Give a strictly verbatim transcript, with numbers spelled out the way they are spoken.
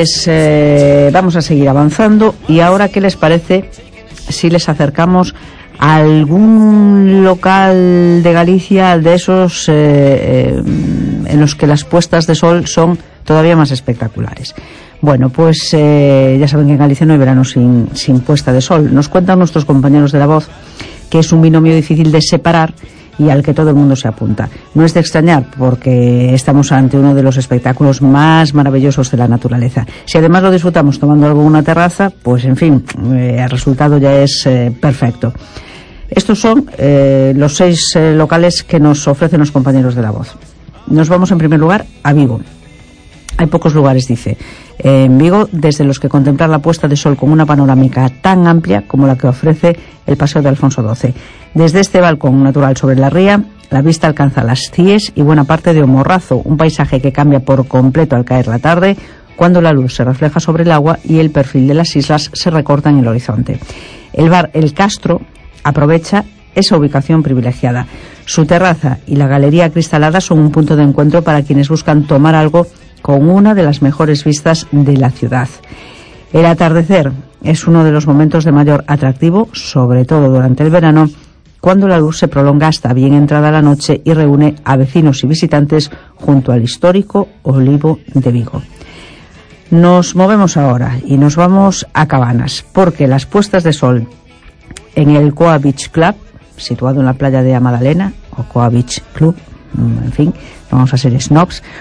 pues eh, vamos a seguir avanzando. Y ahora, ¿qué les parece si les acercamos a algún local de Galicia de esos eh, eh, en los que las puestas de sol son todavía más espectaculares? Bueno, pues eh, ya saben que en Galicia no hay verano sin, sin puesta de sol. Nos cuentan nuestros compañeros de La Voz que es un binomio difícil de separar y al que todo el mundo se apunta. No es de extrañar, porque estamos ante uno de los espectáculos más maravillosos de la naturaleza. Si además lo disfrutamos tomando algo en una terraza, pues en fin, eh, el resultado ya es eh, perfecto. Estos son eh, los seis eh, locales que nos ofrecen los compañeros de La Voz. Nos vamos en primer lugar a Vigo. Hay pocos lugares, dice, en Vigo desde los que contemplar la puesta de sol con una panorámica tan amplia como la que ofrece el Paseo de Alfonso doce. Desde este balcón natural sobre la ría, la vista alcanza las Cíes y buena parte de O Morrazo, un paisaje que cambia por completo al caer la tarde, cuando la luz se refleja sobre el agua y el perfil de las islas se recorta en el horizonte. El bar El Castro aprovecha esa ubicación privilegiada. Su terraza y la galería acristalada son un punto de encuentro para quienes buscan tomar algo con una de las mejores vistas de la ciudad. El atardecer es uno de los momentos de mayor atractivo, sobre todo durante el verano, cuando la luz se prolonga hasta bien entrada la noche y reúne a vecinos y visitantes junto al histórico Olivo de Vigo. Nos movemos ahora y nos vamos a Cabanas, porque las puestas de sol en el Coa Beach Club, situado en la playa de Amadalena, o Coa Beach Club, en fin, vamos a ser snobs,